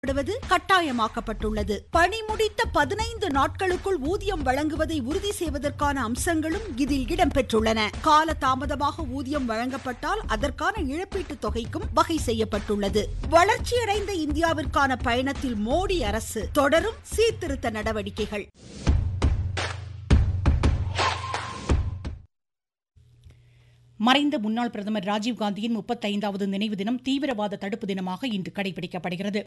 கட்டாயமாக்கப்பட்டுள்ளது. பணி முடித்த 15 நாட்களுக்குள் ஊதியம் வழங்குவதை உறுதி செய்வதற்கான அம்சங்களும் இதில் இடம்பெற்றுள்ளன. கால தாமதமாக ஊதியம் வழங்கப்பட்டால் அதற்கான இழப்பீட்டுத் தொகைக்கும் வகை செய்யப்பட்டுள்ளது. வளர்ச்சியடைந்த இந்தியாவிற்கான பயணத்தில் மோடி அரசு தொடரும் சீர்திருத்த நடவடிக்கைகள். மறைந்த முன்னாள் பிரதமர் ராஜீவ்காந்தியின் 35வது நினைவு தினம் தீவிரவாத தடுப்பு தினமாக இன்று கடைபிடிக்கப்படுகிறது.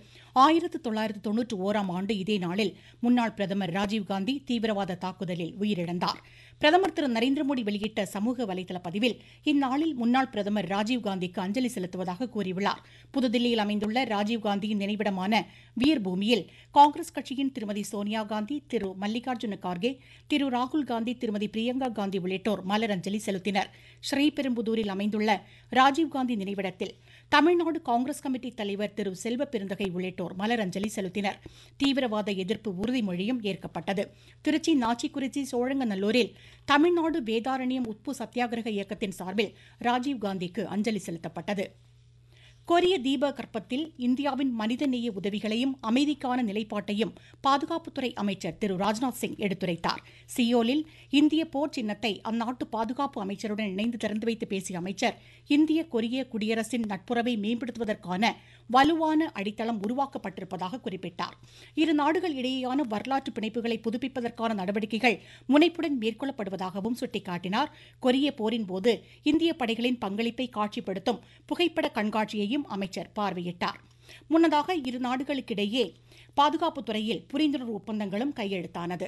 1991ஆம் ஆண்டு இதே நாளில் முன்னாள் பிரதமர் ராஜீவ்காந்தி தீவிரவாத தாக்குதலில் உயிரிழந்தார். பிரதமர் திரு நரேந்திரமோடி வெளியிட்ட சமூக வலைதள பதிவில் இந்நாளில் முன்னாள் பிரதமர் ராஜீவ்காந்திக்கு அஞ்சலி செலுத்துவதாக கூறியுள்ளார். புதுதில்லியில் அமைந்துள்ள ராஜீவ்காந்தியின் நினைவிடமான வீர்பூமியில் காங்கிரஸ் கட்சியின் திருமதி சோனியா காந்தி, திரு மல்லிகார்ஜுன கார்கே, திரு ராகுல் காந்தி, திருமதி பிரியங்கா காந்தி உள்ளிட்டோர் மலரஞ்சலி செலுத்தினர். ஸ்ரீபெரும்புதூரில் அமைந்துள்ள ராஜீவ்காந்தி நினைவிடத்தில் தமிழ்நாடு காங்கிரஸ் கமிட்டி தலைவர் திரு செல்வ பெருந்தகை உள்ளிட்டோர் மலரஞ்சலி செலுத்தினர். தீவிரவாத எதிர்ப்பு உறுதிமொழியும் ஏற்கப்பட்டது. திருச்சி நாச்சிக்குறிச்சி சோழங்கநல்லூரில் தமிழ்நாடு வேதாரண்யம் உப்பு சத்தியாகிரக இயக்கத்தின் சார்பில் ராஜீவ்காந்திக்கு அஞ்சலி செலுத்தப்பட்டது. கொரிய தீபகற்பத்தில் இந்தியாவின் மனிதநேய உதவிகளையும் அமைதிக்கான நிலைப்பாட்டையும் பாதுகாப்புத்துறை அமைச்சர் திரு ராஜ்நாத் சிங் எடுத்துரைத்தார். சியோலில் இந்திய போர் சின்னத்தை அந்நாட்டு பாதுகாப்பு அமைச்சருடன் இணைந்து திறந்து வைத்து பேசிய அமைச்சர், இந்திய கொரிய குடியரசின் நட்புறவை மேம்படுத்துவதற்கான வலுவான அடித்தளம் உருவாக்கப்பட்டிருப்பதாக குறிப்பிட்டார். இரு நாடுகள் இடையேயான வரலாற்று பிணைப்புகளை புதுப்பிப்பதற்கான நடவடிக்கைகள் முனைப்புடன் மேற்கொள்ளப்படுவதாகவும் சுட்டிக்காட்டினார். கொரிய போரின் போது இந்திய படைகளின் பங்களிப்பை காட்சிப்படுத்தும் புகைப்பட கண்காட்சியையும் அமைச்சர் பார்வையிட்டார். முன்னதாக இரு நாடுகளுக்கிடையே பாதுகாப்புத் துறையில் புரிந்துணர்வு ஒப்பந்தங்களும் கையெழுத்தானது.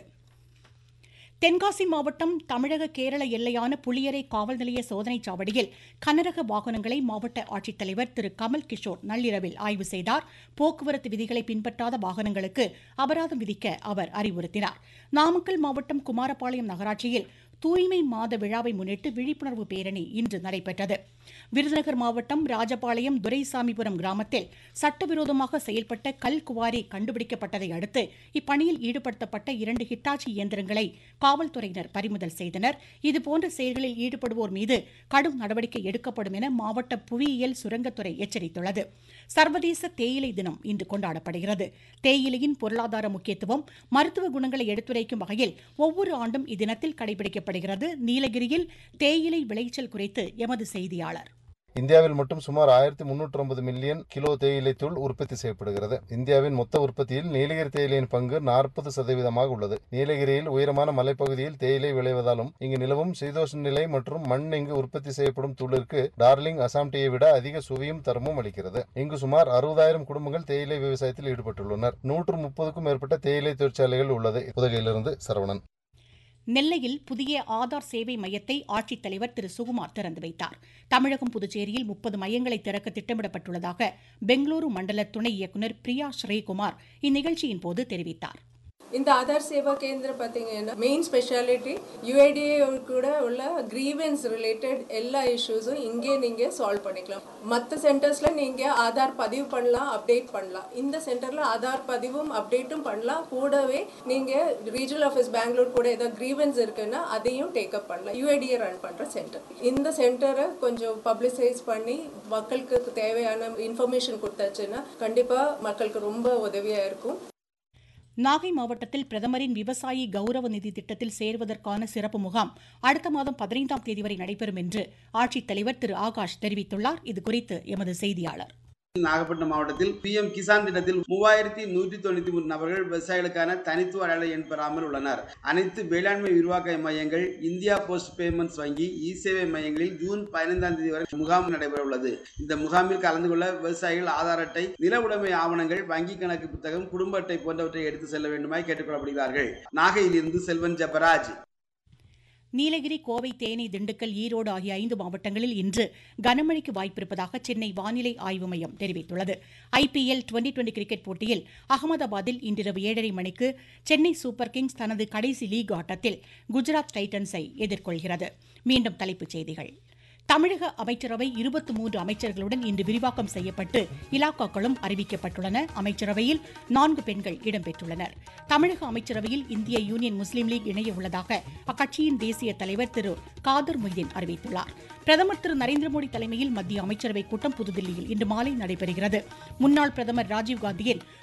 தென்காசி மாவட்டம் தமிழக கேரள எல்லையான புளியரை காவல் நிலைய சோதனைச் சாவடியில் கனரக வாகனங்களை மாவட்ட ஆட்சித்தலைவர் திரு கமல் கிஷோர் நள்ளிரவில் ஆய்வு செய்தார். போக்குவரத்து விதிகளை பின்பற்றாத வாகனங்களுக்கு அபராதம் விதிக்க அவர் அறிவுறுத்தினார். நாமக்கல் மாவட்டம் குமாரபாளையம் நகராட்சியில் தூய்மை மாத விழாவை முன்னிட்டு விழிப்புணர்வு பேரணி இன்று நடைபெற்றது. விருதுநகர் மாவட்டம் ராஜபாளையம் துரைசாமிபுரம் கிராமத்தில் சட்டவிரோதமாக செயல்பட்ட கல் குவாரி கண்டுபிடிக்கப்பட்டதை அடுத்து இப்பணியில் ஈடுபடுத்தப்பட்ட 2 ஹிட்டாச்சி இயந்திரங்களை காவல்துறையினர் பறிமுதல் செய்தனர். இதுபோன்ற செயல்களில் ஈடுபடுவோர் மீது கடும் நடவடிக்கை எடுக்கப்படும் என மாவட்ட புவியியல் சுரங்கத்துறை எச்சரித்துள்ளது. சர்வதேச தேயிலை தினம் இன்று கொண்டாடப்படுகிறது. தேயிலையின் பொருளாதார முக்கியத்துவம், மருத்துவ குணங்களை எடுத்துரைக்கும் வகையில் ஒவ்வொரு ஆண்டும் இத்தினத்தில் கடைபிடிக்கப்படுகிறது. நீலகிரியில் தேயிலை விளைச்சல் குறித்து எமது செய்தியாளர். இந்தியாவில் மட்டும் சுமார் 1350 மில்லியன் கிலோ தேயிலை தூள் உற்பத்தி செய்யப்படுகிறது. இந்தியாவின் மொத்த உற்பத்தியில் நீலகிரி தேயிலையின் பங்கு 40% உள்ளது. நீலகிரியில் உயரமான மலைப்பகுதியில் தேயிலை விளைவதாலும் இங்கு நிலவும் சீதோஷ்ண நிலை மற்றும் மண் இங்கு உற்பத்தி செய்யப்படும் தூளிற்கு டார்லிங் அசாம் டீயை விட அதிக சுவையும் தரமும் அளிக்கிறது. இங்கு சுமார் 60,000 குடும்பங்கள் தேயிலை விவசாயத்தில் ஈடுபட்டுள்ளனர். 130க்கும் மேற்பட்ட தேயிலை தொழிற்சாலைகள் உள்ளது. உதகையிலிருந்து சரவணன். நெல்லையில் புதிய ஆதார் சேவை மையத்தை ஆட்சித்தலைவர் திரு சுகுமார் திறந்து வைத்தார். தமிழகம், புதுச்சேரியில் 30 மையங்களை திறக்க திட்டமிடப்பட்டுள்ளதாக பெங்களூரு மண்டல துணை இயக்குநர் பிரியா ஸ்ரீகுமார் இந்நிகழ்ச்சியின் போது தெரிவித்தார். இந்த ஆதார் சேவா கேந்திரம் பார்த்தீங்கன்னா மெயின் ஸ்பெஷாலிட்டி யுஐடிஏ கூட உள்ள கிரீவன்ஸ் ரிலேட்டட் எல்லா இஷ்யூஸும் இங்கே நீங்கள் சால்வ் பண்ணிக்கலாம். மற்ற சென்டர்ஸில் நீங்கள் ஆதார் பதிவு பண்ணலாம், அப்டேட் பண்ணலாம். இந்த சென்டரில் ஆதார் பதிவும் அப்டேட்டும் பண்ணலாம். கூடவே நீங்கள் ரீஜனல் ஆஃபீஸ் பெங்களூர் கூட ஏதாவது கிரீவன்ஸ் இருக்குன்னா அதையும் டேக்கப் பண்ணலாம். யுஐடிஏ ரன் பண்ணுற சென்டர். இந்த சென்டரை கொஞ்சம் பப்ளிசைஸ் பண்ணி மக்களுக்கு தேவையான இன்ஃபர்மேஷன் கொடுத்தாச்சுன்னா கண்டிப்பாக மக்களுக்கு ரொம்ப உதவியாக இருக்கும். நாகை மாவட்டத்தில் பிரதமரின் விவசாயி கௌரவ நிதி திட்டத்தில் சேர்வதற்கான சிறப்பு முகாம் அடுத்த மாதம் 15ஆம் தேதி வரை நடைபெறும் என்று ஆட்சித்தலைவர் திரு ஆகாஷ் தெரிவித்துள்ளார். இதுகுறித்து எமது செய்தியாளர். நாகப்பட்டினம் மாவட்டத்தில் PM கிசான் திட்டத்தில் 3193 நபர்கள் விவசாயிகளுக்கான தனித்துவ அடையாள எண் பெறாமல் உள்ளனர். அனைத்து வேளாண்மை விரிவாக்க மையங்கள், இந்தியா போஸ்ட் பேமெண்ட்ஸ் வங்கி, இ-சேவை மையங்களில் ஜூன் 15ஆம் தேதி வரை முகாம் நடைபெற உள்ளது. இந்த முகாமில் கலந்து கொள்ள விவசாயிகள் ஆதார் அட்டை, நில உடைமை ஆவணங்கள், வங்கி கணக்கு புத்தகம், குடும்ப அட்டை போன்றவற்றை எடுத்து செல்ல வேண்டுமாய் கேட்டுக்கொள்ளப்படுகிறார்கள். நாகையிலிருந்து செல்வன் ஜெபராஜ். நீலகிரி, கோவை, தேனி, திண்டுக்கல், ஈரோடு ஆகிய 5 மாவட்டங்களில் இன்று கனமழைக்கு வாய்ப்பிருப்பதாக சென்னை வானிலை ஆய்வு மையம் தெரிவித்துள்ளது. IPL 2020 கிரிக்கெட் போட்டியில் அகமதாபாத்தில் இன்றிரவு 7:30 மணிக்கு சென்னை சூப்பர் கிங்ஸ் தனது கடைசி லீக் ஆட்டத்தில் குஜராத் டைட்டன்ஸை எதிர்கொள்கிறது. மீண்டும் தலைப்புச் செய்திகள். தமிழக அமைச்சரவை 23 அமைச்சர்களுடன் இன்று விரிவாக்கம் செய்யப்பட்டு இலாக்காக்களும் அறிவிக்கப்பட்டுள்ளன. அமைச்சரவையில் 4 பெண்கள் இடம்பெற்றுள்ளனர். தமிழக அமைச்சரவையில் இந்திய யூனியன் முஸ்லீம் லீக் இணைய உள்ளதாக அக்கட்சியின் தேசிய தலைவர் திரு காதர் மொய்தீன் அறிவித்துள்ளார். பிரதமர் திரு நரேந்திரமோடி தலைமையில் மத்திய அமைச்சரவைக் கூட்டம் புதுதில்லியில் இன்று மாலை நடைபெறுகிறது. முன்னாள் பிரதமர் ராஜீவ்காந்தியின்